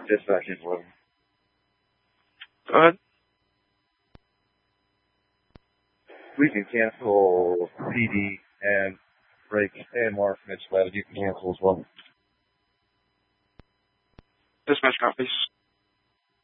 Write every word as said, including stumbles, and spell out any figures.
Dispatch is eleven. Go ahead. We can cancel P D and break and Mark Mitch eleven. You can cancel as well. Dispatch copies.